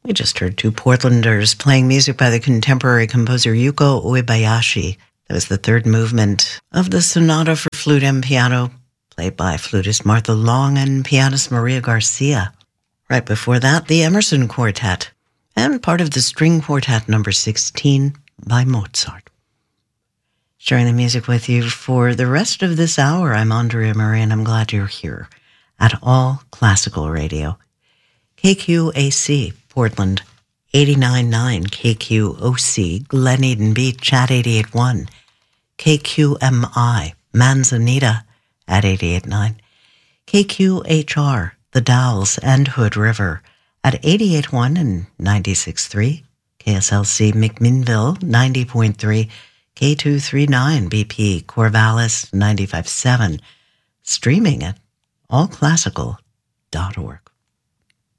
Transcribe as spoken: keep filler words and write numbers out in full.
We just heard two Portlanders playing music by the contemporary composer Yuko Uebayashi. That was the third movement of the Sonata for Flute and Piano, played by flutist Martha Long and pianist Maria Garcia. Right before that, the Emerson Quartet, and part of the String Quartet number sixteen by Mozart. Sharing the music with you for the rest of this hour, I'm Andrea Murray, and I'm glad you're here at All Classical Radio. K Q A C, Portland, eighty-nine point nine, K Q O C, Glen Eden Beach at eighty-eight point one, K Q M I, Manzanita at eighty-eight point nine, K Q H R, The Dalles and Hood River at eighty-eight point one and ninety-six point three, K S L C McMinnville ninety point three, K two thirty-nine B P Corvallis ninety-five point seven, streaming at all classical dot org.